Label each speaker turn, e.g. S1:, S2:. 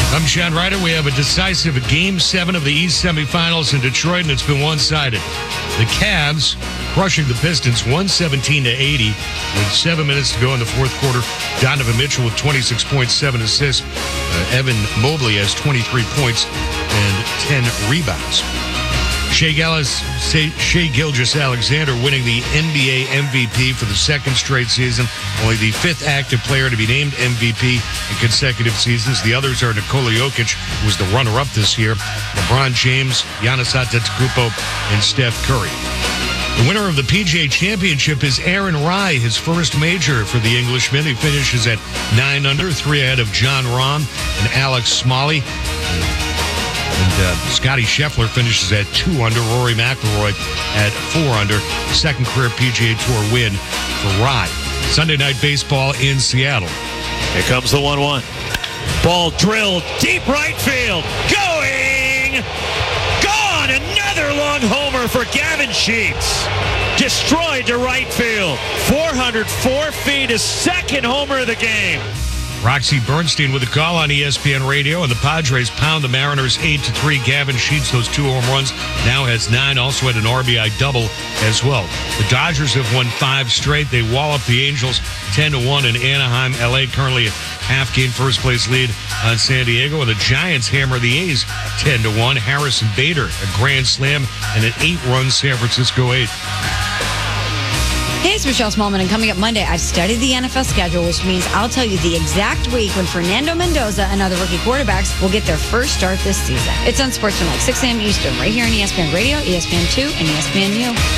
S1: I'm Sean Ryder. We have a decisive Game 7 of the East semifinals in Detroit, and it's been one-sided. The Cavs crushing the Pistons 117-80 with 7 minutes to go in the fourth quarter. Donovan Mitchell with 26.7 assists. Evan Mobley has 23 points and 10 rebounds. Shai Gilgeous-Alexander winning the NBA MVP for the second straight season. Only the fifth active player to be named MVP in consecutive seasons. The others are Nikola Jokic, who was the runner-up this year, LeBron James, Giannis Antetokounmpo, and Steph Curry. The winner of the PGA Championship is Aaron Rai, his first major for the Englishman. He finishes at 9 under, 3 ahead of Jon Rahm and Alex Smalley. And Scotty Scheffler finishes at 2 under. Rory McIlroy at 4 under. Second career PGA Tour win for Rai. Sunday night baseball in Seattle.
S2: Here comes the 1-1. Ball drilled deep right field. Going! Gone! Another long homer for Gavin Sheets. Destroyed to right field. 404 feet, his second homer of the game.
S1: Roxy Bernstein with a call on ESPN Radio, and the Padres pound the Mariners 8-3. Gavin Sheets, those 2 home runs, now has 9. Also had an RBI double as well. The Dodgers have won 5 straight. They wallop the Angels 10-1 in Anaheim. LA currently a half-game first-place lead on San Diego, and the Giants hammer the A's 10-1. Harrison Bader, a grand slam, and an 8-run San Francisco 8.
S3: Hey, it's Michelle Smallman, and coming up Monday, I've studied the NFL schedule, which means I'll tell you the exact week when Fernando Mendoza and other rookie quarterbacks will get their first start this season. It's on Sportsman, like 6 a.m. Eastern, right here on ESPN Radio, ESPN2, and ESPNU.